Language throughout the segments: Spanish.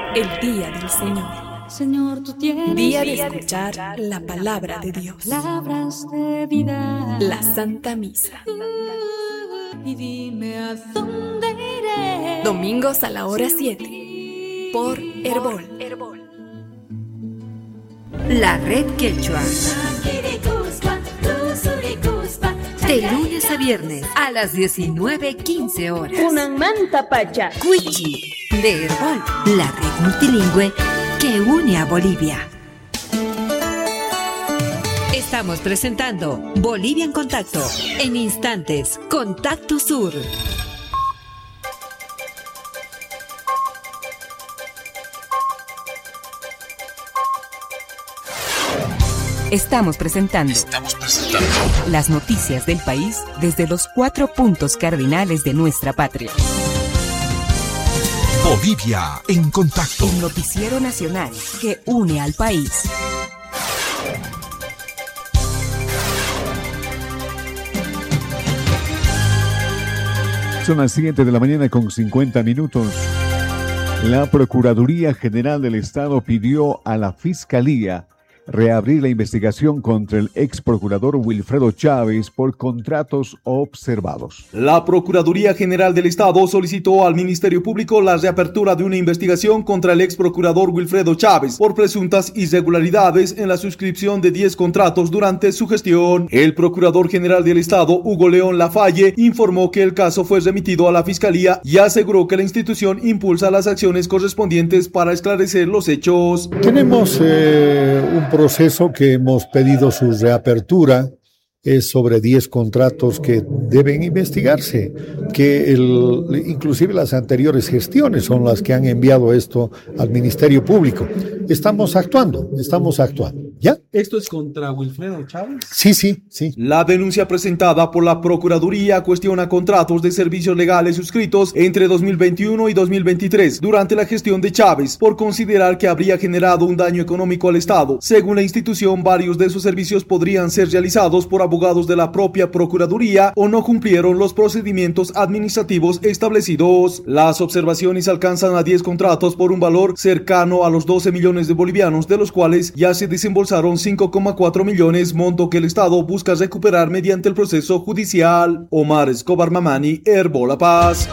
El día del Señor. Señor, tú tienes Día de escuchar la palabra de Dios. palabras de vida. La Santa Misa. Y dime a dónde iré. Domingos a la hora 7. Por Herbol. La Red Quechua. De lunes a viernes a las 19:15 horas. Kunanmanta pacha. Cuichi de Herbol. La red multilingüe que une a Bolivia. Estamos presentando Bolivia en Contacto. En instantes, Contacto Sur. Estamos presentando las noticias del país desde los 4 puntos cardinales de nuestra patria. Bolivia en Contacto. El noticiero nacional que une al país. Son las 7 de la mañana con 50 minutos. La Procuraduría General del Estado pidió a la Fiscalía reabrir la investigación contra el ex procurador Wilfredo Chávez por contratos observados. La Procuraduría General del Estado solicitó al Ministerio Público la reapertura de una investigación contra el ex procurador Wilfredo Chávez por presuntas irregularidades en la suscripción de 10 contratos durante su gestión. El Procurador General del Estado, Hugo León Lafalle, informó que el caso fue remitido a la Fiscalía y aseguró que la institución impulsa las acciones correspondientes para esclarecer los hechos. Tenemos un proceso que hemos pedido su reapertura. Es sobre 10 contratos que deben investigarse, que inclusive las anteriores gestiones son las que han enviado esto al Ministerio Público. Estamos actuando, ¿ya? ¿Esto es contra Wilfredo Chávez? Sí. La denuncia presentada por la Procuraduría cuestiona contratos de servicios legales suscritos entre 2021 y 2023 durante la gestión de Chávez por considerar que habría generado un daño económico al Estado. Según la institución, varios de esos servicios podrían ser realizados por abogados de la propia Procuraduría o no cumplieron los procedimientos administrativos establecidos. Las observaciones alcanzan a 10 contratos por un valor cercano a los 12 millones de bolivianos, de los cuales ya se desembolsaron 5,4 millones, monto que el Estado busca recuperar mediante el proceso judicial. Omar Escobar Mamani, Herbol La Paz.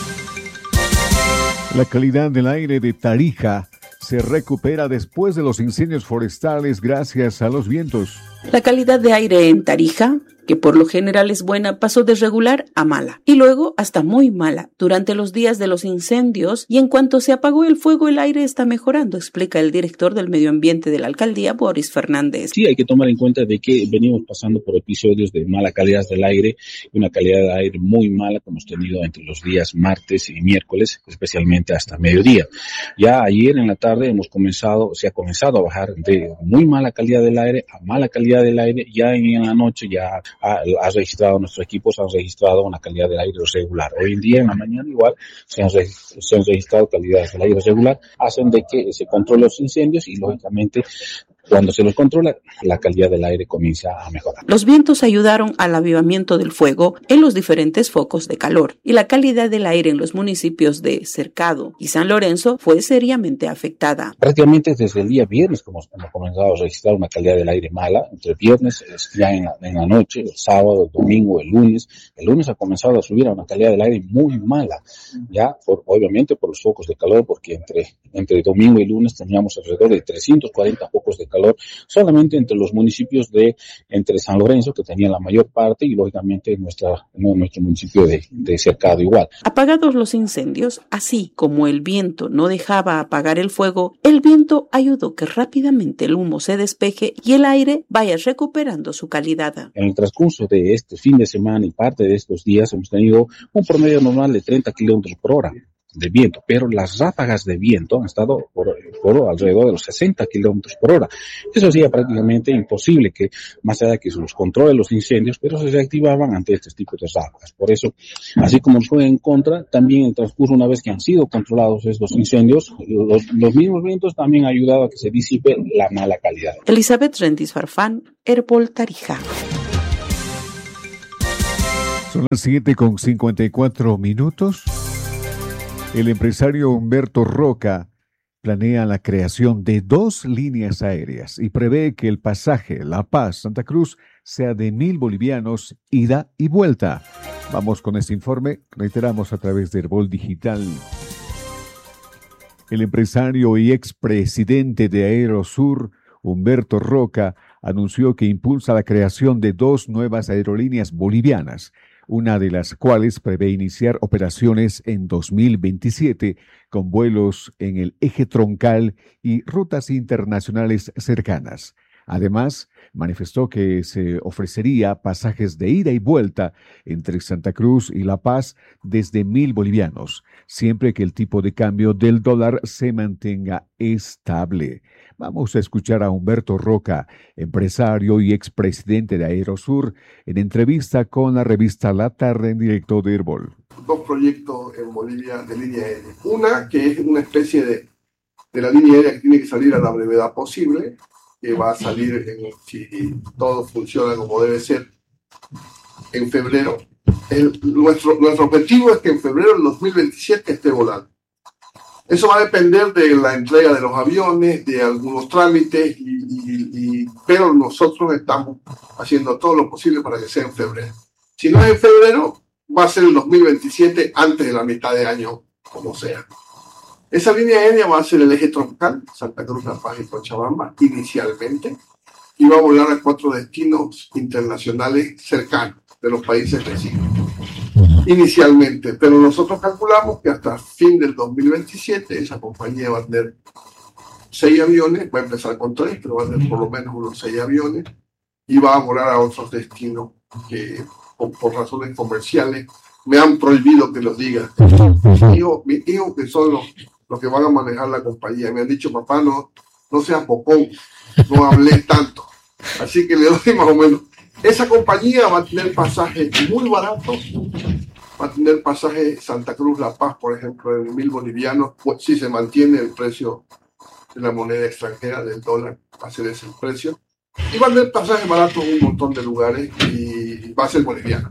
La calidad del aire de Tarija se recupera después de los incendios forestales gracias a los vientos. La calidad de aire en Tarija, que por lo general es buena, pasó de regular a mala y luego hasta muy mala durante los días de los incendios, y en cuanto se apagó el fuego el aire está mejorando, explica el director del medio ambiente de la alcaldía, Boris Fernández. Sí, hay que tomar en cuenta de que venimos pasando por episodios de mala calidad del aire, una calidad de aire muy mala que hemos tenido entre los días martes y miércoles, especialmente hasta mediodía. Ya ayer en la tarde se ha comenzado a bajar de muy mala calidad del aire a mala calidad del aire. Ya en la noche ya nuestros equipos han registrado una calidad del aire regular. Hoy en día en la mañana igual se han registrado calidades del aire regular, hacen de que se controlen los incendios y lógicamente cuando se los controla, la calidad del aire comienza a mejorar. Los vientos ayudaron al avivamiento del fuego en los diferentes focos de calor y la calidad del aire en los municipios de Cercado y San Lorenzo fue seriamente afectada. Prácticamente desde el día viernes hemos comenzado a registrar una calidad del aire mala. Entre viernes, ya en la noche, el sábado, el domingo, el lunes. El lunes ha comenzado a subir a una calidad del aire muy mala, ya obviamente por los focos de calor, porque entre domingo y lunes teníamos alrededor de 340 focos de calor solamente entre los municipios entre San Lorenzo, que tenía la mayor parte, y lógicamente nuestro municipio de Cercado igual. Apagados los incendios, así como el viento no dejaba apagar el fuego, el viento ayudó que rápidamente el humo se despeje y el aire vaya recuperando su calidad. En el transcurso de este fin de semana y parte de estos días hemos tenido un promedio normal de 30 kilómetros por hora de viento, pero las ráfagas de viento han estado por alrededor de los 60 kilómetros por hora. Eso hacía prácticamente imposible que, más allá de que se los controle los incendios, pero se reactivaban ante este tipo de ráfagas. Por eso, así como nos fue en contra, también en el transcurso, una vez que han sido controlados estos incendios, los mismos vientos también han ayudado a que se disipe la mala calidad. Elizabeth Rentis Farfán, Herbol Tarija. Son las 7:54. El empresario Humberto Roca planea la creación de 2 líneas aéreas y prevé que el pasaje La Paz-Santa Cruz sea de 1.000 bolivianos ida y vuelta. Vamos con este informe, reiteramos a través de Herbol Digital. El empresario y expresidente de Aerosur, Humberto Roca, anunció que impulsa la creación de 2 nuevas aerolíneas bolivianas, una de las cuales prevé iniciar operaciones en 2027 con vuelos en el eje troncal y rutas internacionales cercanas. Además, manifestó que se ofrecería pasajes de ida y vuelta entre Santa Cruz y La Paz desde 1.000 bolivianos, siempre que el tipo de cambio del dólar se mantenga estable. Vamos a escuchar a Humberto Roca, empresario y expresidente de Aerosur, en entrevista con la revista La Tarde en directo de Herbol. 2 proyectos en Bolivia de línea aérea. Una que es una especie de la línea aérea que tiene que salir a la brevedad posible, que va a salir, si todo funciona como debe ser, en febrero. Nuestro objetivo es que en febrero del 2027 esté volando. Eso va a depender de la entrega de los aviones, de algunos trámites, pero nosotros estamos haciendo todo lo posible para que sea en febrero. Si no es en febrero, va a ser el 2027 antes de la mitad de año, como sea. Esa línea aérea va a ser el eje troncal, Santa Cruz, La Paz y Cochabamba, inicialmente, y va a volar a 4 destinos internacionales cercanos de los países vecinos. Inicialmente, pero nosotros calculamos que hasta fin del 2027 esa compañía va a tener 6 aviones, va a empezar con 3, pero va a tener por lo menos unos 6 aviones, y va a volar a otros destinos que por razones comerciales me han prohibido que los diga. Mis hijos que son los que van a manejar la compañía, me han dicho: papá, no seas bocón, no hables tanto. Así que le doy más o menos. Esa compañía va a tener pasajes muy baratos, va a tener pasajes Santa Cruz, La Paz, por ejemplo, en 1.000 bolivianos, pues, si se mantiene el precio de la moneda extranjera, del dólar, va a ser ese el precio. Y va a tener pasajes baratos en un montón de lugares y va a ser boliviana.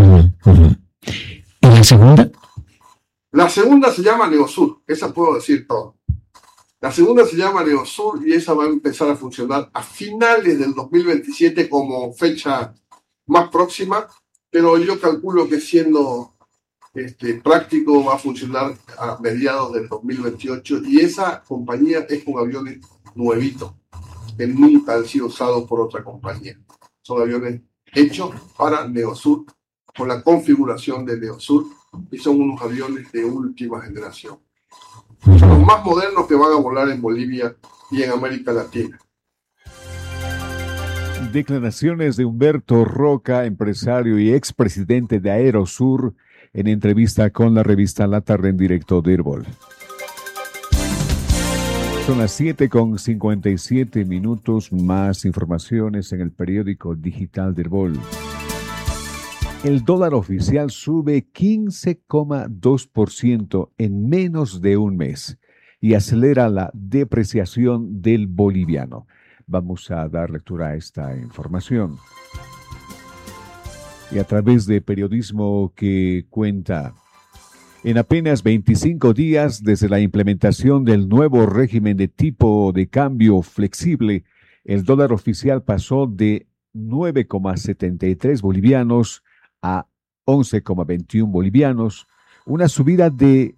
¿Y la segunda? La segunda se llama Neosur, esa puedo decir todo. La segunda se llama Neosur y esa va a empezar a funcionar a finales del 2027 como fecha más próxima, pero yo calculo que siendo práctico va a funcionar a mediados del 2028 y esa compañía es con aviones nuevitos que nunca han sido usados por otra compañía. Son aviones hechos para Neosur, con la configuración de Neosur, y son unos aviones de última generación. Son los más modernos que van a volar en Bolivia y en América Latina. Declaraciones de Humberto Roca, empresario y expresidente de Aerosur, en entrevista con la revista La Tarde en directo de Herbol. Son las 7:57. Más informaciones en el periódico digital de Herbol. El dólar oficial sube 15,2% en menos de un mes y acelera la depreciación del boliviano. Vamos a dar lectura a esta información. Y a través de periodismo que cuenta, en apenas 25 días desde la implementación del nuevo régimen de tipo de cambio flexible, el dólar oficial pasó de 9,73 bolivianos a 11,21 bolivianos, una subida de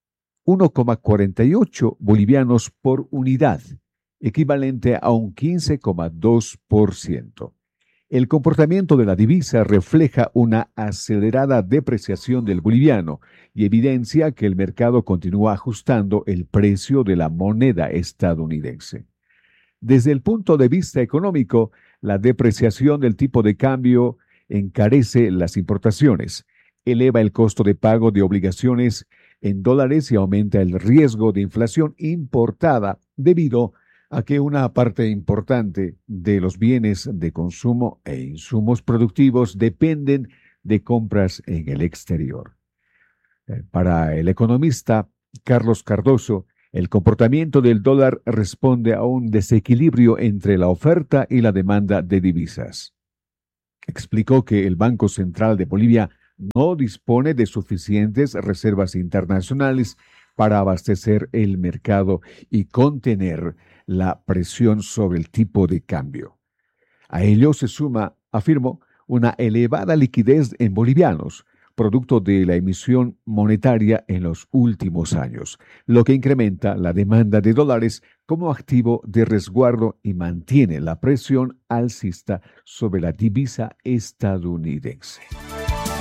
1,48 bolivianos por unidad, equivalente a un 15,2%. El comportamiento de la divisa refleja una acelerada depreciación del boliviano y evidencia que el mercado continúa ajustando el precio de la moneda estadounidense. Desde el punto de vista económico, la depreciación del tipo de cambio encarece las importaciones, eleva el costo de pago de obligaciones en dólares y aumenta el riesgo de inflación importada debido a que una parte importante de los bienes de consumo e insumos productivos dependen de compras en el exterior. Para el economista Carlos Cardoso, el comportamiento del dólar responde a un desequilibrio entre la oferta y la demanda de divisas. Explicó que el Banco Central de Bolivia no dispone de suficientes reservas internacionales para abastecer el mercado y contener la presión sobre el tipo de cambio. A ello se suma, afirmo, una elevada liquidez en bolivianos, producto de la emisión monetaria en los últimos años, lo que incrementa la demanda de dólares como activo de resguardo y mantiene la presión alcista sobre la divisa estadounidense.